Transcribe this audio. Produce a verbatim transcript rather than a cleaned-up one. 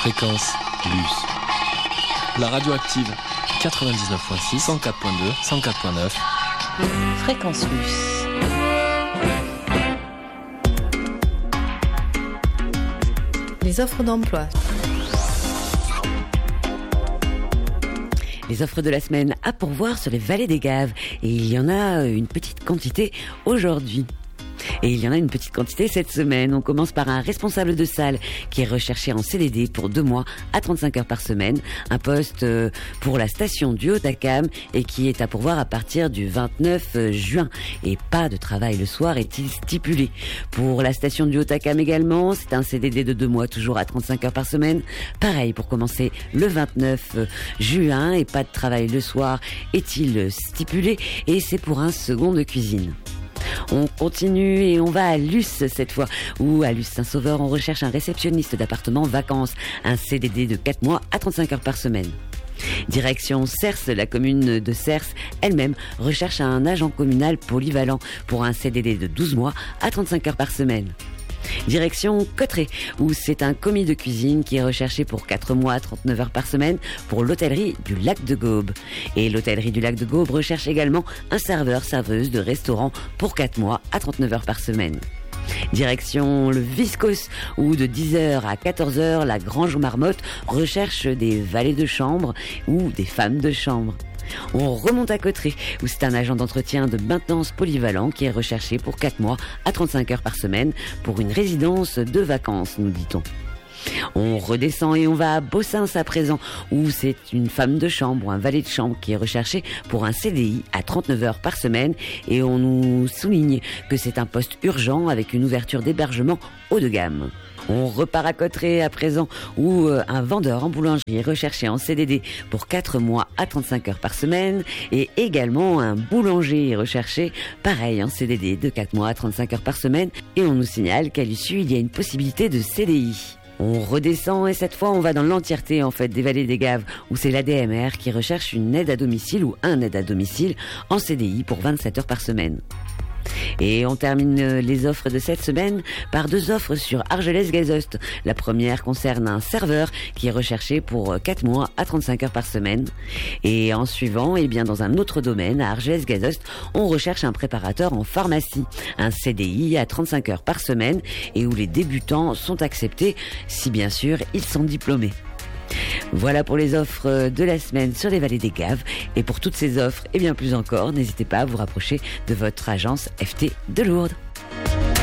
Fréquence Luce. La radio active quatre-vingt-dix-neuf virgule six, cent quatre virgule deux, cent quatre virgule neuf. Fréquence Luce. Les offres d'emploi. Les offres de la semaine à pourvoir sur les vallées des Gaves. Et il y en a une petite quantité aujourd'hui. Et il y en a une petite quantité cette semaine. On commence par un responsable de salle qui est recherché en C D D pour deux mois à trente-cinq heures par semaine. Un poste pour la station du Haut-Acam et qui est à pourvoir à partir du vingt-neuf juin. Et pas de travail le soir est-il stipulé. Pour la station du Haut-Acam également, c'est un C D D de deux mois toujours à trente-cinq heures par semaine. Pareil pour commencer le vingt-neuf juin et pas de travail le soir est-il stipulé. Et c'est pour un second de cuisine. On continue et on va à Luce cette fois, où à Luce-Saint-Sauveur, on recherche un réceptionniste d'appartement vacances, un C D D de quatre mois à trente-cinq heures par semaine. Direction Cers, la commune de Cers elle-même recherche un agent communal polyvalent pour un C D D de douze mois à trente-cinq heures par semaine. Direction Cotteret, où c'est un commis de cuisine qui est recherché pour quatre mois à trente-neuf heures par semaine pour l'hôtellerie du Lac de Gaube. Et l'hôtellerie du Lac de Gaube recherche également un serveur-serveuse de restaurant pour quatre mois à trente-neuf heures par semaine. Direction le Viscos, où de dix heures à quatorze heures, la Grange Marmotte recherche des valets de chambre ou des femmes de chambre. On remonte à Cotteret, où c'est un agent d'entretien de maintenance polyvalent qui est recherché pour quatre mois à trente-cinq heures par semaine pour une résidence de vacances, nous dit-on. On redescend et on va à Bossins à présent, où c'est une femme de chambre ou un valet de chambre qui est recherché pour un C D I à trente-neuf heures par semaine et on nous souligne que c'est un poste urgent avec une ouverture d'hébergement haut de gamme. On repart à Cotteret à présent, où un vendeur en boulangerie est recherché en C D D pour quatre mois à trente-cinq heures par semaine et également un boulanger est recherché, pareil en C D D de quatre mois à trente-cinq heures par semaine et on nous signale qu'à l'issue il y a une possibilité de C D I. On redescend et cette fois on va dans l'entièreté en fait des vallées des Gaves, où c'est l'A D M R qui recherche une aide à domicile ou un aide à domicile en C D I pour vingt-sept heures par semaine. Et on termine les offres de cette semaine par deux offres sur Argelès-Gazost. La première concerne un serveur qui est recherché pour quatre mois à trente-cinq heures par semaine. Et en suivant, eh bien dans un autre domaine, à Argelès-Gazost, on recherche un préparateur en pharmacie. Un C D I à trente-cinq heures par semaine et où les débutants sont acceptés si bien sûr ils sont diplômés. Voilà pour les offres de la semaine sur les vallées des Gaves. Et pour toutes ces offres et bien plus encore, n'hésitez pas à vous rapprocher de votre agence F T de Lourdes.